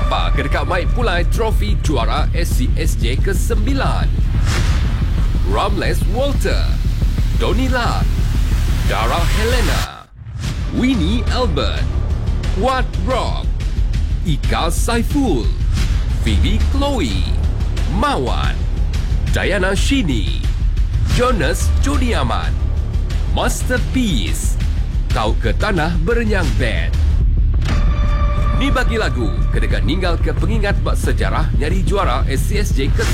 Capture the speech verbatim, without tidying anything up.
Siapa kedekat mai pulai trofi juara S C S J ke sembilan? Ramles Walter, Donila, Dara Helena, Winnie Albert, Wat Rock, Ika Saiful, Phoebe Chloe, Mawan, Diana Shini, Jonas Jodiaman, Masterpiece, Kau ke Tanah Berenyang Band. Ni bagi lagu kedekat ninggal ke pengingat bak sejarah nyari juara S C S J ke